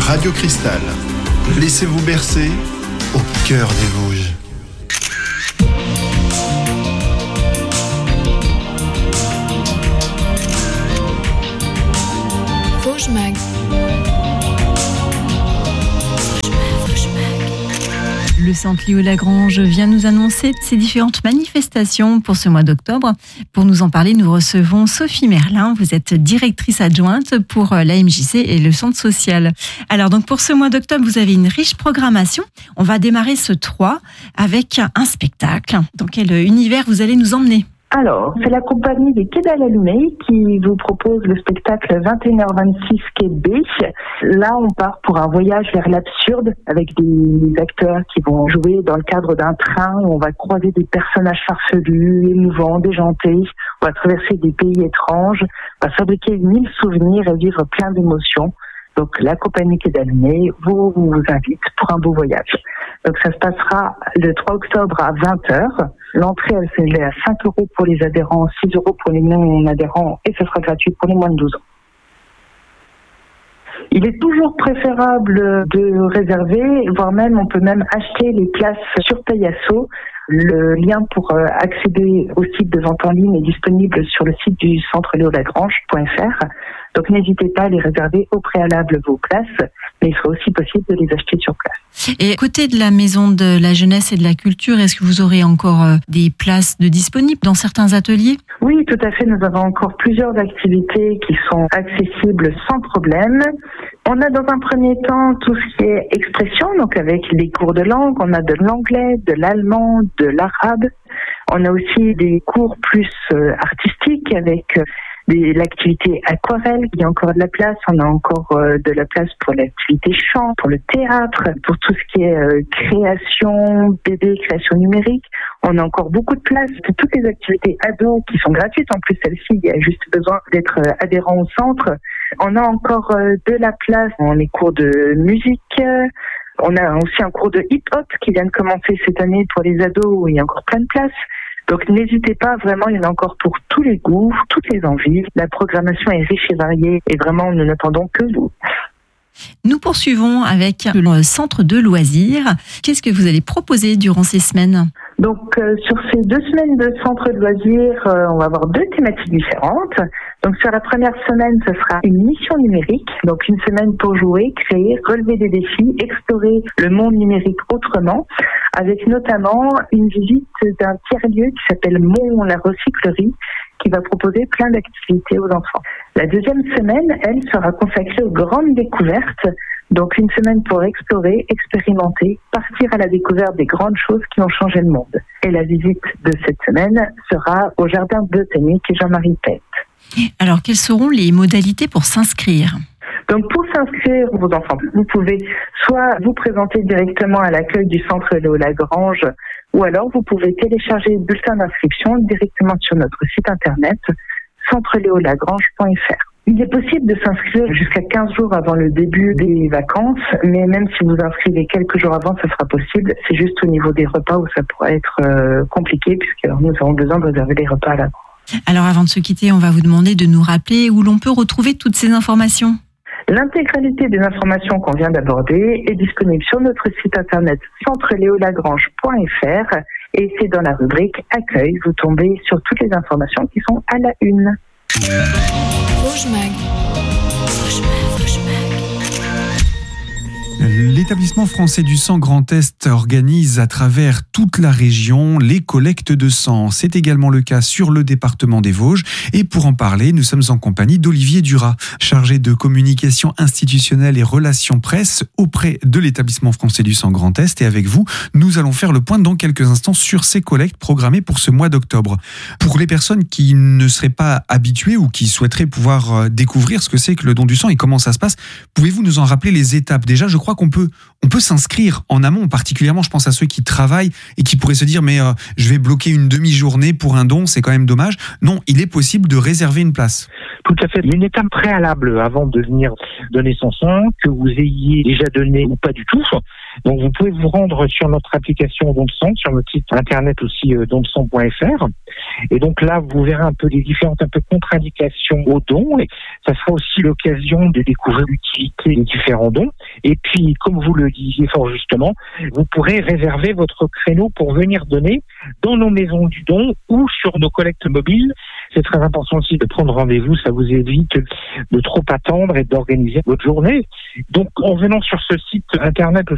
Radio Cristal. Laissez-vous bercer au cœur des Vosges. Vosges Mag. Le Centre Léo Lagrange vient nous annoncer ses différentes manifestations pour ce mois d'octobre. Pour nous en parler, nous recevons Sophie Merlin. Vous êtes directrice adjointe pour l'AMJC et le Centre social. Alors donc pour ce mois d'octobre, vous avez une riche programmation. On va démarrer ce 3 avec un spectacle. Dans quel univers vous allez nous emmener ? Alors, c'est la compagnie des Quais d'Alaloumé qui vous propose le spectacle 21h26 Quai B. Là, on part pour un voyage vers l'absurde avec des acteurs qui vont jouer dans le cadre d'un train où on va croiser des personnages farfelus, émouvants, déjantés. On va traverser des pays étranges, on va fabriquer 1000 souvenirs et vivre plein d'émotions. Donc, la compagnie Quais d'Alaloumé vous invite pour un beau voyage. Donc, ça se passera le 3 octobre à 20h. L'entrée, elle s'élève à 5 € pour les adhérents, 6 € pour les non-adhérents et ce sera gratuit pour les moins de 12 ans. Il est toujours préférable de réserver, voire même on peut même acheter les places sur Payasso. Le lien pour accéder au site de vente en ligne est disponible sur le site du centre léolagrange.fr. Donc n'hésitez pas à les réserver au préalable vos places, mais il sera aussi possible de les acheter sur place. Et à côté de la Maison de la Jeunesse et de la Culture, est-ce que vous aurez encore des places de disponibles dans certains ateliers ? Oui, tout à fait. Nous avons encore plusieurs activités qui sont accessibles sans problème. On a dans un premier temps tout ce qui est expression, donc avec les cours de langue. On a de l'anglais, de l'allemand, de l'arabe. On a aussi des cours plus artistiques avec l'activité aquarelle, il y a encore de la place. On a encore de la place pour l'activité chant, pour le théâtre, pour tout ce qui est création, bébé, création numérique. On a encore beaucoup de place pour toutes les activités ados qui sont gratuites. En plus, celles-ci, il y a juste besoin d'être adhérent au centre. On a encore de la place dans les cours de musique. On a aussi un cours de hip-hop qui vient de commencer cette année pour les ados où il y a encore plein de place. Donc n'hésitez pas, vraiment, il y en a encore pour tous les goûts, toutes les envies. La programmation est riche et variée et vraiment, nous n'attendons que vous. Nous poursuivons avec le centre de loisirs. Qu'est-ce que vous allez proposer durant ces semaines ? Donc sur ces 2 semaines de centre de loisirs, on va avoir 2 thématiques différentes. Donc sur la première semaine, ce sera une mission numérique, donc une semaine pour jouer, créer, relever des défis, explorer le monde numérique autrement, avec notamment une visite d'un tiers-lieu qui s'appelle Mont la Recyclerie, qui va proposer plein d'activités aux enfants. La deuxième semaine, elle, sera consacrée aux grandes découvertes. Donc une semaine pour explorer, expérimenter, partir à la découverte des grandes choses qui ont changé le monde. Et la visite de cette semaine sera au jardin botanique Jean-Marie Pette. Alors quelles seront les modalités pour s'inscrire ? Donc pour s'inscrire, vos enfants, vous pouvez soit vous présenter directement à l'accueil du centre Léo Lagrange, ou alors vous pouvez télécharger le bulletin d'inscription directement sur notre site internet centreleolagrange.fr. Il est possible de s'inscrire jusqu'à 15 jours avant le début des vacances, mais même si vous inscrivez quelques jours avant, ça sera possible. C'est juste au niveau des repas où ça pourrait être compliqué, puisque nous avons besoin de réserver les repas à l'avance. Alors avant de se quitter, on va vous demander de nous rappeler où l'on peut retrouver toutes ces informations. L'intégralité des informations qu'on vient d'aborder est disponible sur notre site internet centreleolagrange.fr et c'est dans la rubrique Accueil, vous tombez sur toutes les informations qui sont à la une. Vosges Mag. L'établissement français du sang Grand Est organise à travers toute la région les collectes de sang. C'est également le cas sur le département des Vosges. Et pour en parler, nous sommes en compagnie d'Olivier Duras, chargé de communication institutionnelle et relations presse auprès de l'établissement français du sang Grand Est. Et avec vous, nous allons faire le point dans quelques instants sur ces collectes programmées pour ce mois d'octobre. Pour les personnes qui ne seraient pas habituées ou qui souhaiteraient pouvoir découvrir ce que c'est que le don du sang et comment ça se passe, pouvez-vous nous en rappeler les étapes ? Déjà, je crois qu'on peut s'inscrire en amont, particulièrement je pense à ceux qui travaillent et qui pourraient se dire mais je vais bloquer une demi-journée pour un don, c'est quand même dommage. Non, il est possible de réserver une place. Tout à fait. Il y a une étape préalable avant de venir donné son sang, que vous ayez déjà donné ou pas du tout. Donc vous pouvez vous rendre sur notre application Don de sang, sur notre site internet aussi donsang.fr. Et donc là, vous verrez un peu les différentes contre-indications aux dons. Et ça sera aussi l'occasion de découvrir l'utilité des différents dons. Et puis, comme vous le disiez fort justement, vous pourrez réserver votre créneau pour venir donner dans nos maisons du don ou sur nos collectes mobiles. C'est très important aussi de prendre rendez-vous, ça vous évite de trop attendre et d'organiser votre journée. Donc, en venant sur ce site internet